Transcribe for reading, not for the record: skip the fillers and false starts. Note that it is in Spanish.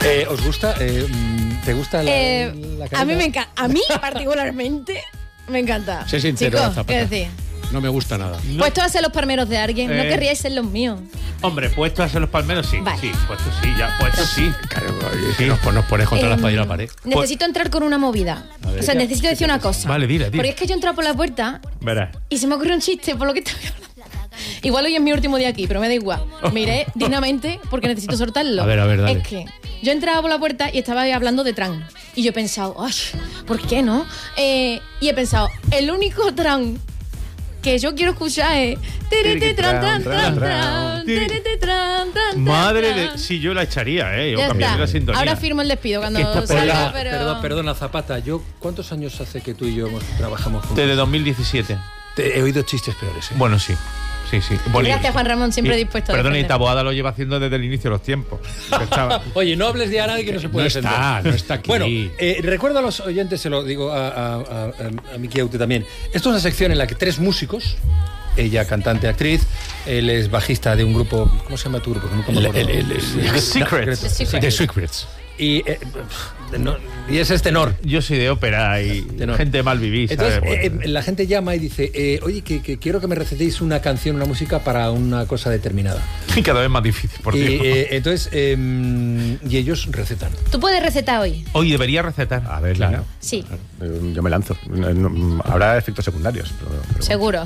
¿Os gusta? ¿Te gusta la careta? A mí me encanta. A mí particularmente me encanta. Sé sincero, Chicos, Zapata. ¿qué decís? No me gusta nada. Puesto a ser los palmeros de alguien, no querríais ser los míos. Hombre, puesto a ser los palmeros, sí. Vale. Sí, puesto sí, ya, puesto sí. Claro, sí. Nos pones contra la espalda y la pared. Necesito entrar con una movida. O sea, necesito decir una cosa. Vale, dile. Porque es que yo he entrado por la puerta Verás. y se me ocurrió un chiste por lo que estaba hablando. Igual hoy es mi último día aquí, pero me da igual. Me iré dignamente porque necesito soltarlo. A ver, dale. Es que yo entraba por la puerta y estaba hablando de tran. Y yo he pensado, ay, ¿por qué no? Y he pensado, el único tran que yo quiero escuchar es... Madre de... Sí, yo la echaría, Yo Ya cambiaría está. la sintonía. Ahora firmo el despido cuando Esta salga, pero... Perdona, Zapata. ¿Cuántos años hace que tú y yo trabajamos juntos? Desde 2017. He oído chistes peores, ¿eh? Bueno, sí. Sí. Gracias, Juan Ramón, siempre dispuesto a Perdón, y defender. Taboada lo lleva haciendo desde el inicio de los tiempos. Oye, no hables de a nadie que no se puede No está aquí. Bueno, recuerdo a los oyentes, se lo digo a Miki Aute también. Esto es una sección en la que 3 músicos, ella cantante, actriz, él es bajista de un grupo, ¿cómo se llama tu grupo? Nunca me acuerdo. The Secrets. The Secrets. Y es tenor. Yo soy de ópera y Tenor. gente mal vivís. Entonces, la gente llama y dice, oye, que quiero que me recetéis una canción, una música para una cosa determinada. Y cada vez más difícil, por Y Dios. entonces, y ellos recetan. ¿Tú puedes recetar hoy? Hoy debería recetar. A ver, Claro. Lina. Sí, Yo me lanzo. Habrá efectos secundarios. Pero seguro.